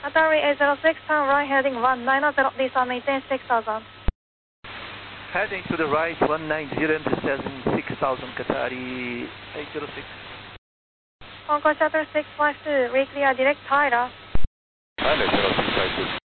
Qatari 806, turn right heading 190, please maintain 6000. Heading to the right 190, descending 6000 Qatari 806. Hong Kong Shuttle 652, reclear direct Tyra. Pilot 0652.